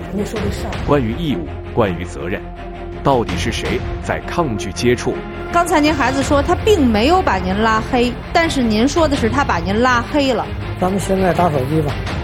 你说的是。 关于义务，关于责任，到底是谁在抗拒接触？ 刚才您孩子说他并没有把您拉黑，但是您说的是他把您拉黑了。 咱们现在打手机吧。